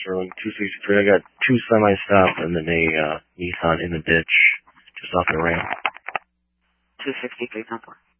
Sterling 263. I got two semi-stop and then a Nissan in the ditch just off the ramp. 263, 10-4.